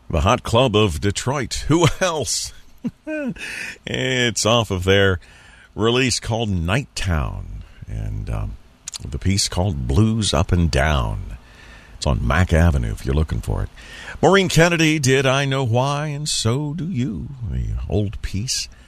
The Hot Club of Detroit. Who else? It's off of their release called Nighttown, and the piece called Blues Up and Down. It's on Mack Avenue if you're looking for it. Maureen Kennedy did I Know Why, and So Do You, the old piece.